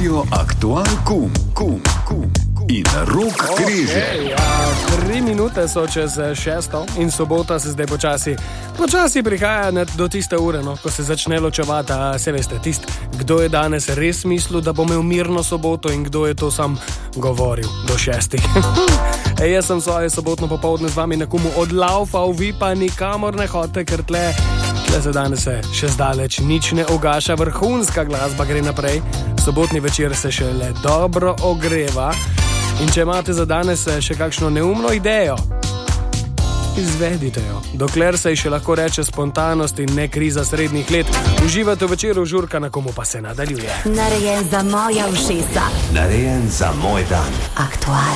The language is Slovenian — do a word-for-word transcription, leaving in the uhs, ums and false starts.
Radio Aktual kum, kum, kum in Rok Križe. Okay, ja, tri minute so čez šesto in sobota se zdaj počasi, počasi prihaja do tiste ure, no, ko se začne ločevati, a se veste, tist, kdo je danes res mislil, da bo imel mirno soboto in kdo je to sam govoril do šestih. Ej, jaz sem svoje sobotno popoldne z vami na kumu odlaufal, vi pa nikamor ne hodite, ker tle, tle se danes še zdaleč nič ne ugaša, vrhunska glasba gre naprej, sobotni večer se še le dobro ogreva in če imate za danes še kakšno neumno idejo, izvedite jo, dokler se ji še lahko reče spontanost in ne kriza srednjih let. Uživate v večeru Žurka, na komu pa se nadaljuje. Narejen za moja ušesa. Narejen za moj dan. Aktual.